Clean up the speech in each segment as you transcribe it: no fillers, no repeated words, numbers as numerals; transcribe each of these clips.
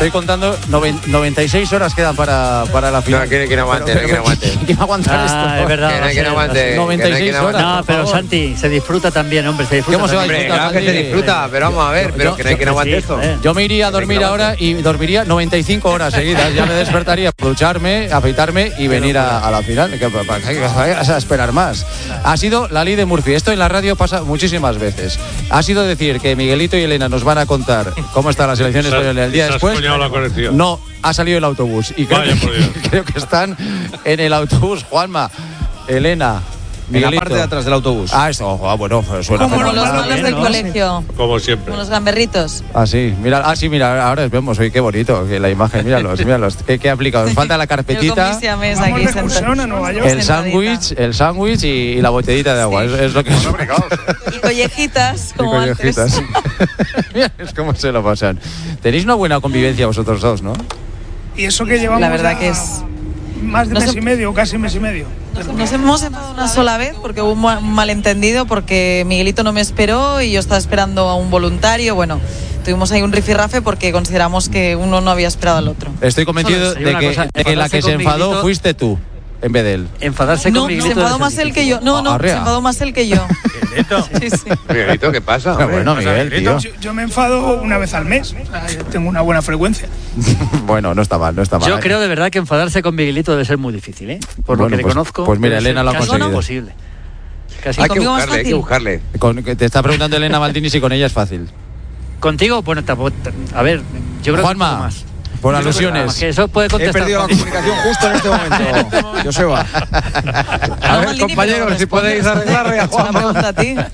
Estoy contando 96 horas quedan para la final. No, que no aguante, que no aguante. ¿Quién va a aguantar esto? Es verdad. Que no aguante. 96 horas. No, pero Santi, se disfruta también, hombre, se disfruta. ¿Cómo se va a también. disfrutar? Claro que se disfruta, pero vamos a ver, pero que no aguante esto. Yo me iría a dormir ahora y dormiría 95 horas seguidas. Ya me despertaría, ducharme, afeitarme y venir a la final. Que vas a esperar más. Ha sido la ley de Murphy. Esto en la radio pasa muchísimas veces. Ha sido decir que Miguelito y Elena nos van a contar cómo está la selección española el día después. No, ha salido el autobús. Y creo que están en el autobús, Juanma, Elena. En la parte de atrás del autobús. Eso, bueno, suena como los fenomenal. malos del colegio. Como siempre. Como los gamberritos. Sí, mira, ahora vemos, oye, qué bonito que la imagen, míralos, qué aplicado. Nos falta la carpetita, el sándwich y la botellita de agua, es lo que es. Y collejitas, como antes. Mira, es como se lo pasan. Tenéis una buena convivencia vosotros dos, ¿no? Y eso que llevamos la verdad que es más de mes y medio, casi mes y medio. Nos hemos enfadado una sola vez porque hubo un malentendido, porque Miguelito no me esperó y yo estaba esperando a un voluntario. Bueno, tuvimos ahí un rifirrafe porque consideramos que uno no había esperado al otro. Estoy convencido de que la que se enfadó fuiste tú, en vez de él. Enfadarse con Miguelito. No, se enfadó más él que yo. No, se enfadó más él que yo. ¿Miguelito? Sí. ¿Miguelito, qué pasa? Bueno, Miguel, tío. Yo me enfado una vez al mes. Tengo una buena frecuencia. Bueno, no está mal. Yo creo de verdad que enfadarse con Miguelito debe ser muy difícil, ¿eh? Por lo que le conozco. Pues mira, Elena lo ha conseguido. Imposible. Hay que buscarle. Te está preguntando Elena Maldini si con ella es fácil. Contigo, bueno, a ver, yo creo Juanma, que un poco más. Por alusiones. Que eso puede contestar. He perdido la comunicación justo en este momento. Joseba. A ver, compañeros, si podéis arreglarle a Juanma. Una pregunta a ti.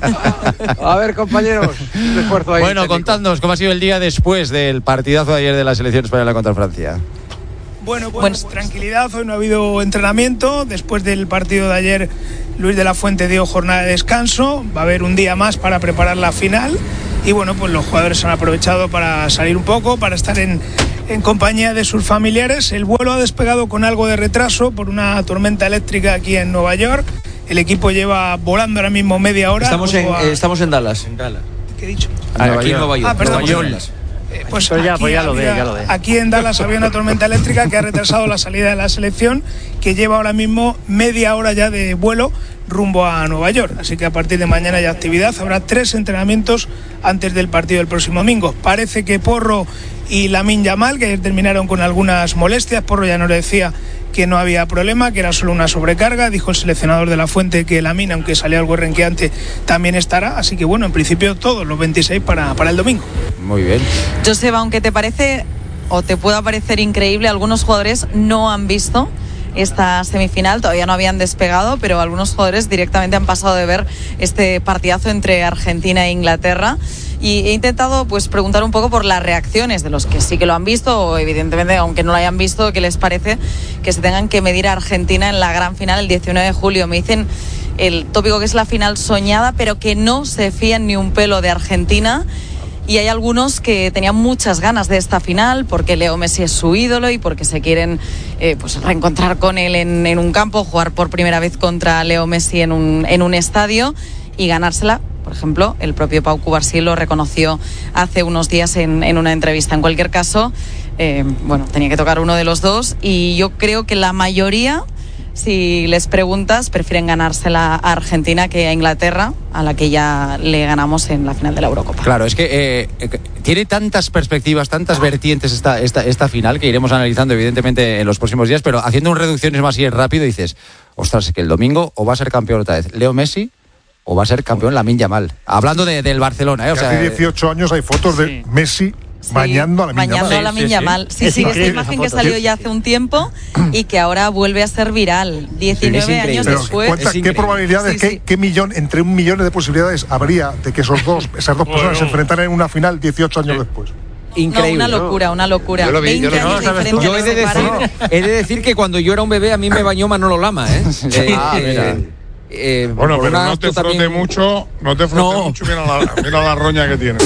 A ver, compañeros, un esfuerzo ahí. Bueno, contadnos cómo ha sido el día después del partidazo de ayer de la selección española contra Francia. Bueno, pues tranquilidad, hoy no ha habido entrenamiento. Después del partido de ayer, Luis de la Fuente dio jornada de descanso. Va a haber un día más para preparar la final. Y bueno, pues los jugadores han aprovechado para salir un poco, para estar en compañía de sus familiares. El vuelo ha despegado con algo de retraso por una tormenta eléctrica aquí en Nueva York. El equipo lleva volando ahora mismo media hora. Estamos en Dallas. ¿Qué he dicho? Aquí en Nueva York. Perdón. Nueva York. Pues ya lo ve. Aquí en Dallas había una tormenta eléctrica que ha retrasado la salida de la selección, que lleva ahora mismo media hora ya de vuelo rumbo a Nueva York. Así que a partir de mañana hay actividad. Habrá 3 entrenamientos antes del partido del próximo domingo. Parece que Porro y Lamine Yamal, que ayer terminaron con algunas molestias. Porro ya nos decía que no había problema, que era solo una sobrecarga. Dijo el seleccionador de la Fuente que Lamine, aunque salió algo renqueante, también estará. Así que bueno, en principio todos los 26 para el domingo. Muy bien. Joseba, aunque te parece o te pueda parecer increíble, algunos jugadores no han visto esta semifinal, todavía no habían despegado, pero algunos jugadores directamente han pasado de ver este partidazo entre Argentina e Inglaterra. Y he intentado pues preguntar un poco por las reacciones de los que sí que lo han visto, o evidentemente, aunque no lo hayan visto, ¿qué les parece que se tengan que medir a Argentina en la gran final el 19 de julio? Me dicen el tópico que es la final soñada, pero que no se fían ni un pelo de Argentina. Y hay algunos que tenían muchas ganas de esta final porque Leo Messi es su ídolo y porque se quieren pues reencontrar con él en un campo, jugar por primera vez contra Leo Messi en un estadio y ganársela. Por ejemplo, el propio Pau Cubarsí lo reconoció hace unos días en una entrevista. En cualquier caso, tenía que tocar uno de los dos y yo creo que la mayoría, si les preguntas, prefieren ganársela a Argentina que a Inglaterra, a la que ya le ganamos en la final de la Eurocopa. Claro, es que tiene tantas perspectivas, tantas vertientes esta final que iremos analizando evidentemente en los próximos días, pero haciendo un reduccionismo así rápido dices, ostras, es que el domingo o va a ser campeón otra vez Leo Messi o va a ser campeón Lamine Yamal. Hablando del Barcelona, hace 18 años hay fotos de Messi bañando a Lamine Yamal. Sí, esta imagen que salió ya hace un tiempo y que ahora vuelve a ser viral 19 años después. ¿Qué probabilidades, qué millón, entre 1 millón de posibilidades habría de que esas dos personas se enfrentaran en una final 18 años después? Increíble. No, una locura. Yo lo vi, yo he de decir que cuando yo era un bebé a mí me bañó Manolo Lama, ¿eh? Bueno, pero no te frote mucho, mira la roña que tiene.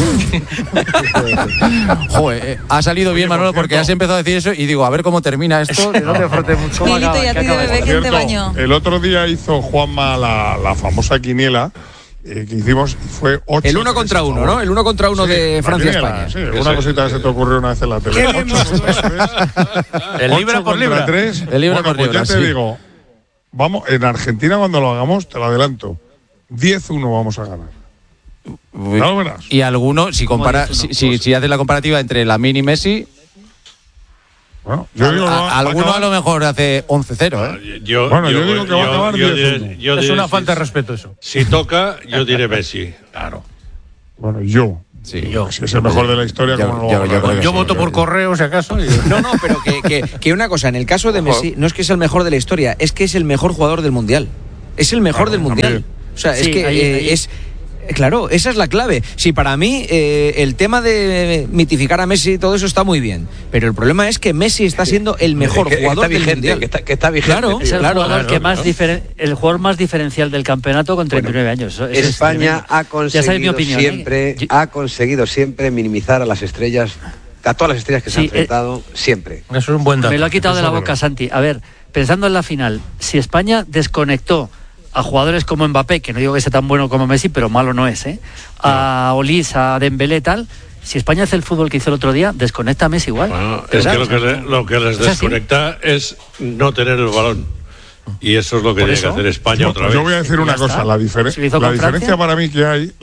Joder, ha salido bien, Manolo, porque has empezado a decir eso y digo, a ver cómo termina esto. No te frote mucho. Miguelito, ¿y a ti de bebé quién te bañó? El otro día hizo Juanma la famosa quiniela que hicimos fue 8. El 1 contra 1, ¿no? El 1 contra 1 de Francia-España. Sí, una cosita que se te ocurrió una vez en la tele. El libra por libra. 3. El libra por libra, pues ya te digo, vamos, en Argentina cuando lo hagamos, te lo adelanto, 10-1 vamos a ganar. No, verás. Y alguno, si haces la comparativa entre Lamine y Messi, bueno, yo digo, alguno a lo mejor hace 11-0. Yo digo que va a acabar 10-1. Es una falta de respeto eso. Si toca, yo diré Messi. Claro. Bueno, yo. Sí, si es el mejor de la historia, Yo voto por correo, si acaso. No, pero que una cosa, en el caso de Messi, no es que es el mejor de la historia, es que es el mejor jugador del Mundial. Es el mejor del Mundial. También. O sea, Sí, es que ahí. es... Claro, esa es la clave. Sí, para mí el tema de mitificar a Messi y todo eso está muy bien, pero el problema es que Messi está siendo el mejor jugador del Mundial. Que está vigente. Claro, Es el jugador que más el jugador más diferencial del campeonato con 39 años. Eso es España tremendo. Ya sabes mi opinión, ha conseguido siempre minimizar a las estrellas, a todas las estrellas que se han enfrentado, siempre. Eso es un buen dato. Me lo ha quitado de la boca, Santi. A ver, pensando en la final, si España desconectó a jugadores como Mbappé, que no digo que sea tan bueno como Messi, pero malo no es, a Olís, a Dembélé tal, si España hace el fútbol que hizo el otro día, desconecta a Messi igual. Bueno, es que lo que les desconecta es no tener el balón. Y eso es lo que tiene que hacer España otra vez. Yo voy a decir una cosa, la diferencia para mí que hay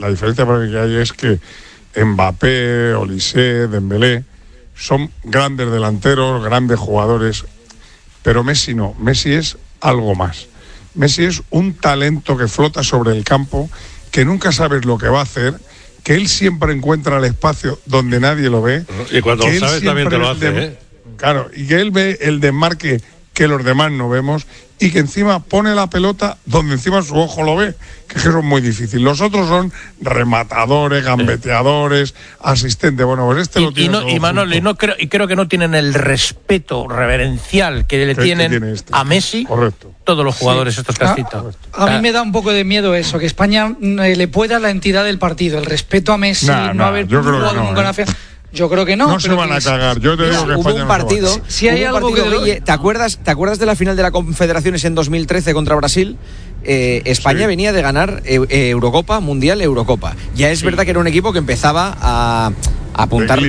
es que Mbappé, Olise, Dembélé son grandes delanteros, grandes jugadores, pero Messi no, Messi es algo más. Messi es un talento que flota sobre el campo, que nunca sabes lo que va a hacer, que él siempre encuentra el espacio donde nadie lo ve. Y cuando lo sabes también te lo hace, Claro, y que él ve el desmarque que los demás no vemos y que encima pone la pelota donde encima su ojo lo ve, que eso es muy difícil. Los otros son rematadores, gambeteadores, asistentes. Bueno, pues lo tiene todo y Manolo, creo que no tienen el respeto reverencial que le tienen a Messi. Correcto. Todos los jugadores estos que has citado. A mí me da un poco de miedo eso, que España le pueda la entidad del partido, el respeto a Messi, no haber jugado nunca una final. Yo creo que no. No se van a cagar. Yo te digo que hubo un partido. Si hay algo que Guille, ¿te acuerdas de la final de la Confederaciones en 2013 contra Brasil? España venía de ganar Eurocopa, Mundial, Eurocopa. Ya es verdad que era un equipo que empezaba a apuntar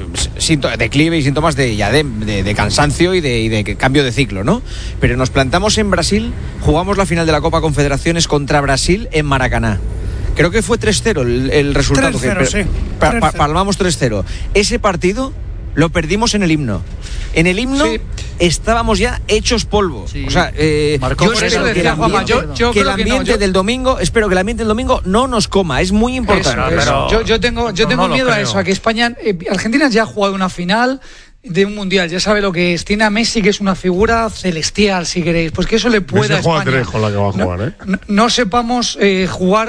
declive y síntomas de cansancio y de cambio de ciclo, ¿no? Pero nos plantamos en Brasil, jugamos la final de la Copa Confederaciones contra Brasil en Maracaná. Creo que fue 3-0 el resultado. 3-0, sí. Palmamos 3-0. Ese partido lo perdimos en el himno. En el himno estábamos ya hechos polvo. Sí. O sea, yo espero que el ambiente del domingo, no nos coma. Es muy importante. Yo tengo miedo a eso, a que España, Argentina ya ha jugado una final de un mundial, ya sabe lo que es. Tiene a Messi, que es una figura celestial, si queréis, pues que eso le pueda a España. 3 con la que va a jugar, no sepamos jugar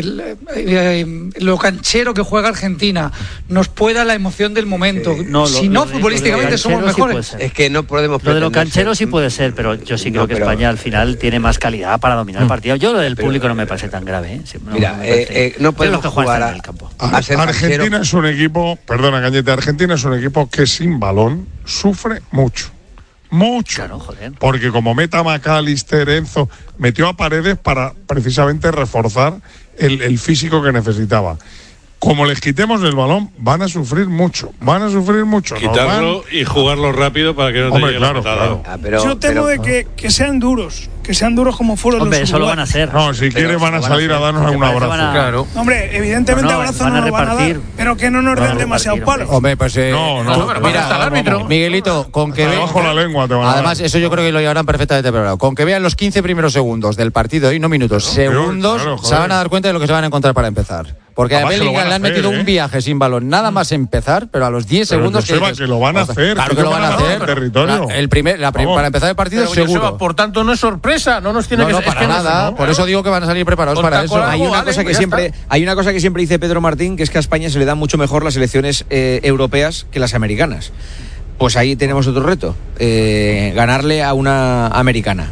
lo canchero que juega Argentina, nos pueda la emoción del momento. Futbolísticamente somos mejores. Sí, es que no podemos. Lo de lo canchero sí puede ser, pero yo sí creo que España al final tiene más calidad para dominar el partido. Yo lo del público no me parece tan grave. No podemos jugar en el campo. Argentina es un equipo, perdona Cañete, Argentina es un equipo que sin balón sufre mucho. Claro, joder. Porque como meta McAllister, Enzo, metió a Paredes para precisamente reforzar el físico que necesitaba. Como les quitemos el balón, van a sufrir mucho. Quitarlo y jugarlo rápido para que no te llegue la patada. Yo temo de que sean duros. Que sean duros como fueron los eso lo van a hacer. No, si quieren van a salir a darnos un abrazo. Claro. Hombre, evidentemente abrazo no nos van a dar, pero que no nos den demasiado palo. Hombre, pues mira, árbitro. Miguelito, con que vean bajo la lengua te van a además, dar. eso yo creo que lo llevarán perfectamente preparado. Con que vean los 15 primeros segundos del partido y no minutos, segundos, se van a dar cuenta de lo que se van a encontrar para empezar. Porque a Bellingham le han metido un viaje sin balón, nada más empezar, pero a los 10 segundos que lo van a hacer. Claro que lo van a hacer. Territorio. Para empezar el partido pero seguro. Joseba, por tanto no es sorpresa, no nos tiene que para nada. Por eso digo que van a salir preparados para eso. Hay una cosa que siempre dice Pedro Martín, que es que a España se le dan mucho mejor las selecciones europeas que las americanas. Pues ahí tenemos otro reto, ganarle a una americana.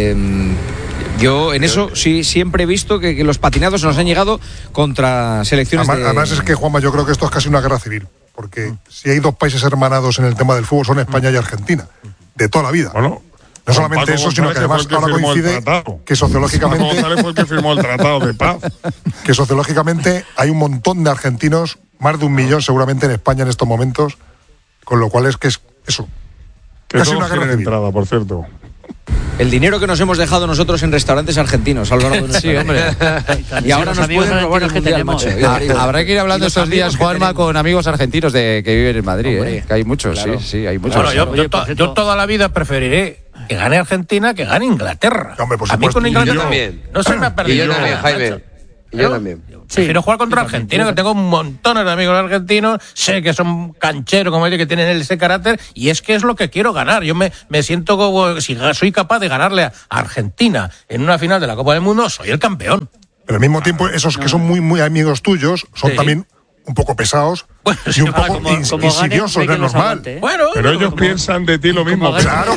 Yo en eso sí siempre he visto que los patinados nos han llegado contra selecciones además es que, Juanma, yo creo que esto es casi una guerra civil, porque si hay dos países hermanados en el tema del fútbol son España y Argentina, de toda la vida. Bueno, No solamente eso, sino que además ahora coincide que sociológicamente... González fue el que firmó el tratado de paz. Que sociológicamente hay un montón de argentinos, más de 1 millón seguramente en España en estos momentos, con lo cual es que es eso. Que casi una gran entrada, por cierto. El dinero que nos hemos dejado nosotros en restaurantes argentinos a lo largo de nuestra vida. Sí, hombre. Y ahora nos pueden robar el mundial, macho. Habrá que ir hablando estos días, Juanma, con amigos argentinos que viven en Madrid, que hay muchos, claro. Sí, hay muchos. Bueno, yo toda la vida preferiré que gane Argentina que gane Inglaterra. Hombre, por a mí con Inglaterra también. no se me ha perdido. Y yo también, Jaime. Yo también. Prefiero jugar contra Argentina, que tengo montones de amigos argentinos, sé que son cancheros, como ellos, que tienen ese carácter, y es que es lo que quiero ganar. Yo me siento como, si soy capaz de ganarle a Argentina en una final de la Copa del Mundo, soy el campeón. Pero al mismo tiempo, esos que son muy, muy amigos tuyos, son también un poco pesados y un poco insidiosos, no es normal. Bueno, pero ellos piensan de ti lo mismo. Claro,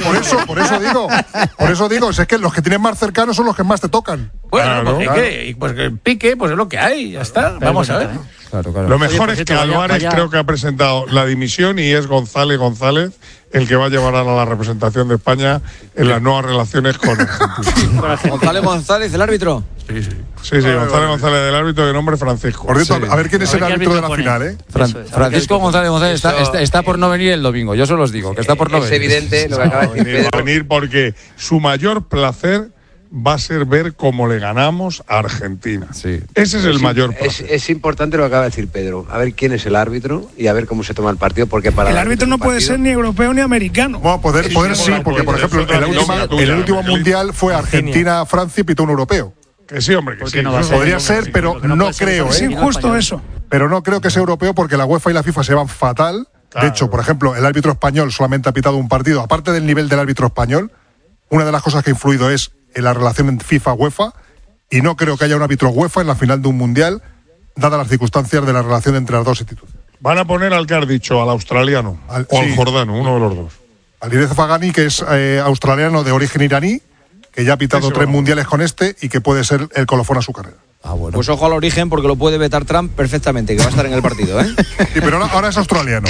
por eso digo, es que los que tienes más cercanos son los que más te tocan. Bueno, pues el pique, pues es lo que hay, ya está. Vamos a ver. Claro. Lo mejor es que Álvarez creo que ha presentado la dimisión y es González el que va a llevar a la representación de España en las nuevas relaciones con Argentina. González, el árbitro. Sí, González del árbitro de nombre Francisco. Por cierto, a ver quién es el árbitro de la final, ¿eh? Francisco González está por no venir el domingo. Yo se los digo, que está por no venir. Es evidente lo que acaba de decir. Va a venir porque su mayor placer va a ser ver cómo le ganamos a Argentina. Sí. Ese es el mayor placer. Es importante lo que acaba de decir Pedro. A ver quién es el árbitro y a ver cómo se toma el partido. Porque para el árbitro no puede ser ni europeo ni americano. Bueno, poder sí, porque por ejemplo el último mundial fue Argentina-Francia y pitó un europeo. Que sí, hombre, que sí. No podría ser, pero no creo. Es injusto eso. Pero no creo que sea europeo porque la UEFA y la FIFA se llevan fatal. Claro. De hecho, por ejemplo, el árbitro español solamente ha pitado un partido. Aparte del nivel del árbitro español, una de las cosas que ha influido es en la relación entre FIFA-UEFA, y no creo que haya un árbitro UEFA en la final de un mundial, dadas las circunstancias de la relación entre las dos instituciones. Van a poner al que has dicho, al australiano al jordano, uno de los dos. Al Irez Fagani, que es australiano de origen iraní, que ya ha pitado 3 mundiales con y que puede ser el colofón a su carrera. Bueno. Pues ojo al origen, porque lo puede vetar Trump perfectamente, que va a estar en el partido, ¿eh? Sí, pero ahora es australiano.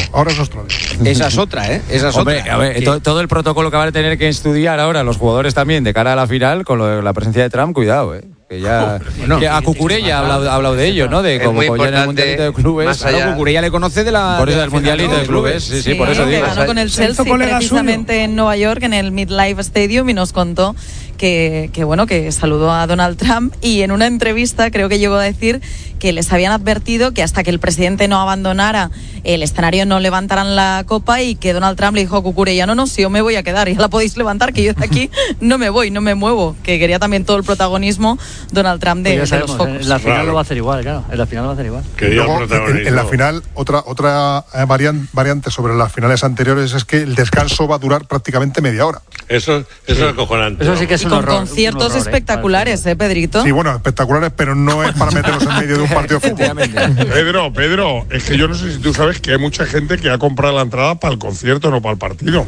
Esa es otra, ¿eh? Hombre, a ver, todo el protocolo que van a tener que estudiar ahora los jugadores también de cara a la final, con la presencia de Trump, cuidado, ¿eh? Que ya que a Cucurella ha hablado de ello, ¿no? De cómo ya en el mundialito de clubes. Claro, Cucurella le conoce por eso del mundialito de clubes. Sí, por eso digo. Ganó con el Chelsea precisamente en Nueva York, en el MetLife Stadium, y nos contó que saludó a Donald Trump, y en una entrevista creo que llegó a decir que les habían advertido que hasta que el presidente no abandonara el escenario no levantarán la copa, y que Donald Trump le dijo a Cucurella, no, si yo me voy a quedar, ya la podéis levantar, que yo de aquí no me muevo, que quería también todo el protagonismo Donald Trump de los focos. En la final lo va a hacer igual, claro, en la final lo va a hacer igual. Luego, en la final, otra variante sobre las finales anteriores es que el descanso va a durar prácticamente media hora. Eso es acojonante. Eso sí que es un con horror. Conciertos espectaculares, Pedrito. Sí, bueno, espectaculares, pero no es para meterlos en medio de un partido de fútbol. Pedro, es que yo no sé si tú sabes que hay mucha gente que ha comprado la entrada para el concierto, no para el partido.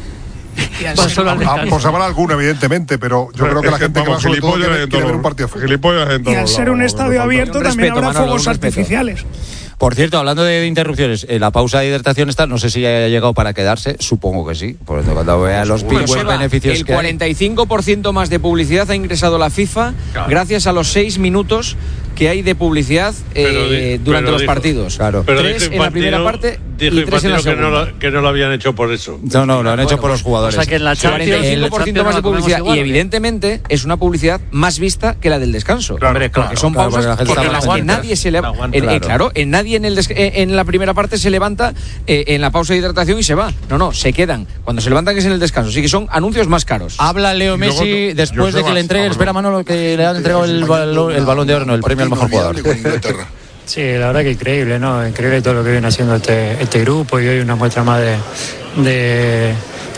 Pues habrá alguno, evidentemente, pero yo creo que la gente que va sobre todo quiere ver un partido de fútbol. Y al ser un estadio abierto también habrá fuegos artificiales. Por cierto, hablando de interrupciones, la pausa de hidratación está, no sé si haya llegado para quedarse, supongo que sí. Por eso, cuando vea los beneficios que hay. El 45% más de publicidad ha ingresado la FIFA gracias a los 6 minutos que hay de publicidad durante los partidos. Claro. Pero 3 en la primera parte y 3 en la segunda. Que no lo habían hecho por eso. No, lo han hecho por los jugadores. O sea que en la Champions, 45% más de publicidad, y evidentemente es una publicidad más vista que la del descanso. Claro, porque son pausas porque las que nadie se levanta. Nadie en la primera parte se levanta en la pausa de hidratación y se va. No, se quedan. Cuando se levantan es en el descanso. Así que son anuncios más caros. Habla Leo Messi después de que le entreguen. Espera, Manolo, que le han entregado el balón de oro, no, el premio al mejor jugador. Sí, la verdad que increíble, ¿no? Increíble todo lo que viene haciendo este grupo, y hoy una muestra más de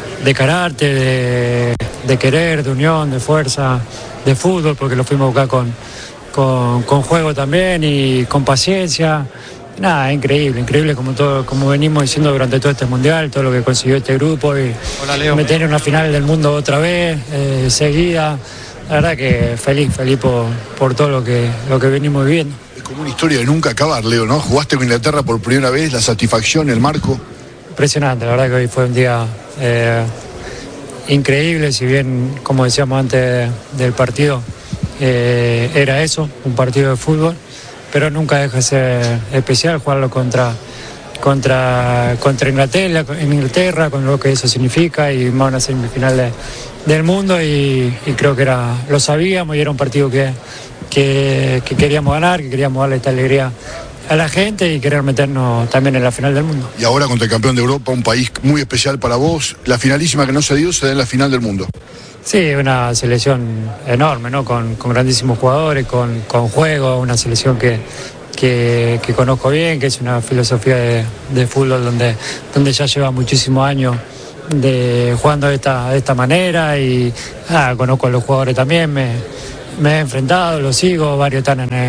carácter, de querer, de unión, de fuerza, de fútbol, porque lo fuimos a buscar con juego también y con paciencia. Nada, increíble como venimos diciendo durante todo este mundial, todo lo que consiguió este grupo, y meter en una final del mundo otra vez, seguida. La verdad que feliz por todo lo que venimos viviendo. Es como una historia de nunca acabar, Leo, ¿no? Jugaste con Inglaterra por primera vez, la satisfacción, el marco. Impresionante, la verdad que hoy fue un día increíble, si bien, como decíamos antes del partido, era eso, un partido de fútbol, pero nunca deja de ser especial jugarlo contra Inglaterra, con lo que eso significa, y más una semifinal del mundo, y creo que lo sabíamos, y era un partido que queríamos ganar, que queríamos darle esta alegría a la gente y querer meternos también en la final del mundo. Y ahora contra el campeón de Europa, un país muy especial para vos, la finalísima que no se dio, se da en la final del mundo. Sí, una selección enorme, ¿no? Con grandísimos jugadores, con juego, una selección que conozco bien, que es una filosofía de fútbol donde ya lleva muchísimos años jugando de esta manera, y conozco a los jugadores también, me he enfrentado, los sigo, varios están en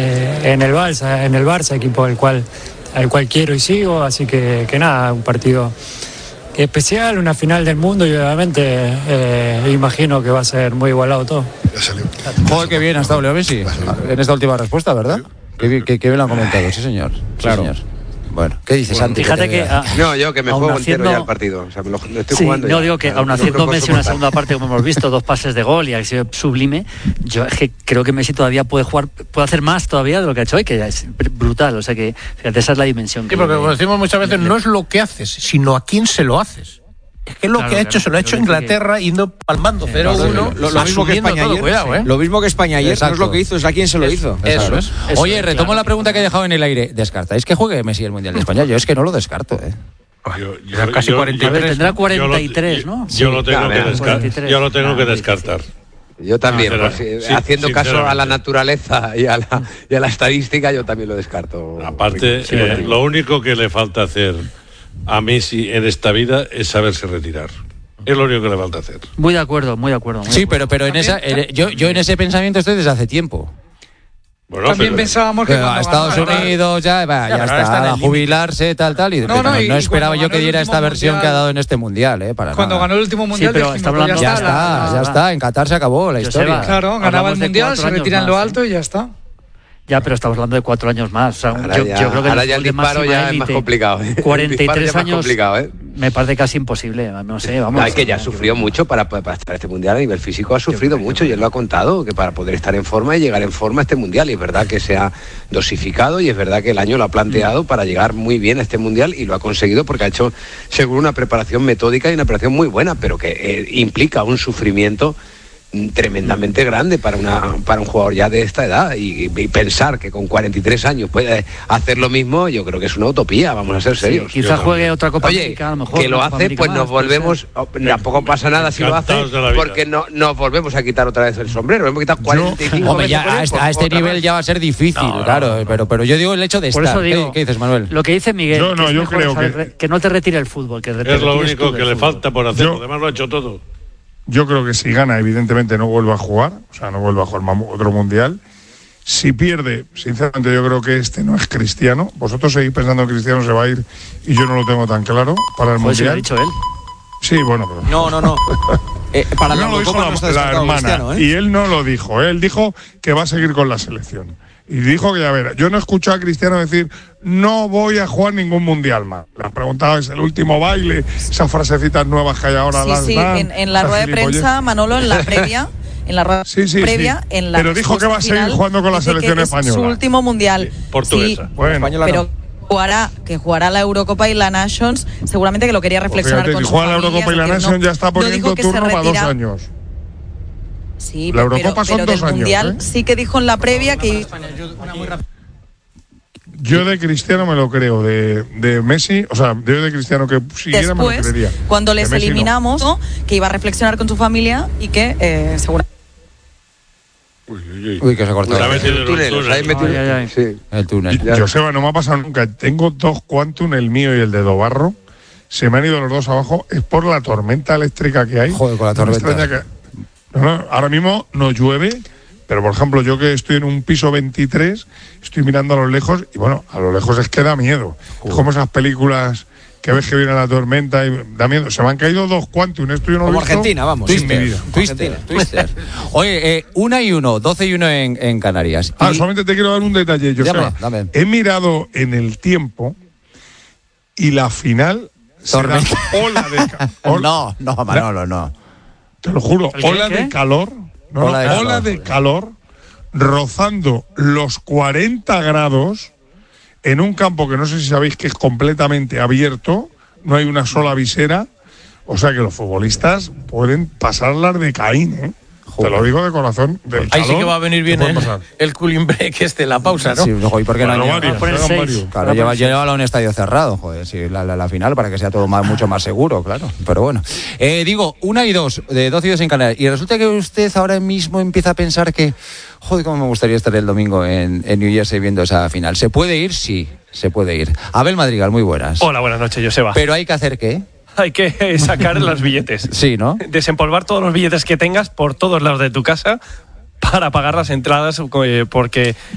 el Barça, equipo al cual quiero y sigo, así que nada, un partido especial, una final del mundo, y obviamente imagino que va a ser muy igualado todo. Joder, qué bien ha estado Leo Messi en esta última respuesta, ¿verdad? Qué bien lo han comentado, sí señor. Claro. Sí, señor. Bueno, ¿qué dices, Santi? Fíjate que no, yo que me juego entero ya el partido. O sea, lo estoy jugando. No, ya. digo que aún haciendo Messi una segunda parte, como hemos visto, 2 pases de gol y ha sido sublime, yo es que creo que Messi todavía puede hacer más todavía de lo que ha hecho hoy, que ya es brutal. O sea que, fíjate, esa es la dimensión. Sí, porque como decimos muchas veces, no es lo que haces, sino a quién se lo haces. Es que lo que ha hecho, se lo ha hecho Inglaterra, yendo palmando 0-1, lo mismo que España todo, ayer. cuidado, Lo mismo que España ayer, no es lo que hizo, es a quién se lo hizo. Eso es. Oye, retomo la pregunta que he dejado en el aire. ¿Descartáis que juegue Messi el Mundial de España? Yo es que no lo descarto, Ya casi 43. Tendrá 43, ¿no? Yo lo tengo que descartar. Yo también, haciendo caso a la naturaleza y a la estadística, yo también lo descarto. Aparte, lo único que le falta hacer a Messi en esta vida es saberse retirar. Es lo único que le falta hacer. Muy de acuerdo. Sí, pero en esa, yo en ese pensamiento estoy desde hace tiempo. Bueno, también pensábamos que a Estados Unidos ya está, a jubilarse, tal, y no esperaba yo que diera esta versión que ha dado en este Mundial, cuando ganó el último Mundial, pero ya está, en Qatar se acabó la historia. Claro, ganaba el Mundial, se retira en lo alto y ya está. Ya, pero estamos hablando de 4 años más. O sea, yo creo que ahora ya el disparo ya es más complicado. 43 años me parece casi imposible. No sé, vamos. Hay que ya sufrió mucho para estar en este Mundial a nivel físico, ha sufrido mucho y él lo ha contado, que para poder estar en forma y llegar en forma a este Mundial. Y es verdad que se ha dosificado y es verdad que el año lo ha planteado para llegar muy bien a este Mundial y lo ha conseguido porque ha hecho seguro una preparación metódica y una preparación muy buena, pero que implica un sufrimiento tremendamente grande para un jugador ya de esta edad y pensar que con 43 años puede hacer lo mismo, yo creo que es una utopía, vamos a ser serios. Quizás juegue otra Copa América, a lo mejor. Que lo hace, pues nos volvemos, tampoco pasa nada si lo hace, porque nos volvemos a quitar otra vez el sombrero, hemos quitado 45 veces. A este nivel ya va a ser difícil, claro, pero yo digo el hecho de estar. ¿Qué dices, Manuel? Lo que dice Miguel, yo creo que no te retire el fútbol, que es lo único que le falta por hacer, además lo ha hecho todo. Yo creo que si gana, evidentemente no vuelve a jugar, otro Mundial. Si pierde, sinceramente yo creo que este no es Cristiano. Vosotros seguís pensando que Cristiano se va a ir y yo no lo tengo tan claro para el Mundial. Lo ha dicho él. Sí, bueno, pero... No. Para no lo dijo la hermana, y él no lo dijo. Él dijo que va a seguir con la selección. Y dijo que, a ver, yo no he escuchado a Cristiano decir no voy a jugar ningún Mundial más. Le han preguntado, ¿es el último baile? Esas frasecitas nuevas que hay ahora. En la rueda de prensa, Manolo, en la previa... En la rueda previa, en la pero dijo que va a seguir jugando con la selección española. Su último Mundial. Portuguesa. Sí, bueno, pero jugará la Eurocopa y la Nations, seguramente que lo quería reflexionar con su familia. Si juega la Eurocopa y la Nations ya está poniendo turno para 2 años. Sí, la Eurocopa son 2 años. Mundial sí que dijo en la previa que... Yo de Cristiano me lo creo, de Messi, o sea, yo de Cristiano que siguiera después, me lo creería. Cuando les eliminamos, no, que iba a reflexionar con su familia y que seguramente... Uy, que se ha cortado. El túnel. Joseba, no me ha pasado nunca. Tengo 2 Quantum, el mío y el de Dobarro. Se me han ido los 2 abajo. Es por la tormenta eléctrica que hay. Joder, con la tormenta. Ahora mismo no llueve, pero por ejemplo, yo que estoy en un piso 23, estoy mirando a lo lejos y bueno, a lo lejos es que da miedo. Es como esas películas que ves que viene la tormenta y da miedo. Se me han caído 2 Quantum, esto yo no lo he visto. Argentina, vamos. Twister. Oye, 1-1, 12-1 en Canarias. Solamente te quiero dar un detalle, Dame. He mirado en el tiempo y la final tormenta. Ola de No, Manolo, no. Te lo juro, ola de calor. No, ola de calor rozando los 40 grados en un campo que no sé si sabéis que es completamente abierto, no hay una sola visera, o sea que los futbolistas pueden pasarlas de Caín, ¿eh? Te lo digo de corazón. Ahí sí que va a venir bien el cooling break la pausa, ¿no? Sí, ¿y por qué no? Varios. Claro, lleva un estadio cerrado, joder, sí, la final para que sea todo mucho más seguro, claro. Pero bueno. Digo, 1 y 2, de 12 y 2 en Canarias. Y resulta que usted ahora mismo empieza a pensar que, joder, cómo me gustaría estar el domingo en New Jersey viendo esa final. ¿Se puede ir? Sí, se puede ir. Abel Madrigal, muy buenas. Hola, buenas noches, Joseba. ¿Pero hay que hacer qué? Hay que sacar los billetes. Sí, ¿no? Desempolvar todos los billetes que tengas por todos lados de tu casa para pagar las entradas, porque